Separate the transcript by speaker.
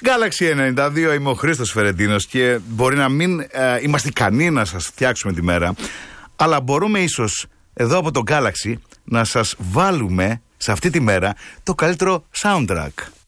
Speaker 1: Galaxy 92, είμαι ο Χρήστος Φερεντίνος και μπορεί να μην είμαστε ικανοί να σας φτιάξουμε τη μέρα, αλλά μπορούμε ίσως εδώ από το Galaxy να σας βάλουμε σε αυτή τη μέρα το καλύτερο soundtrack.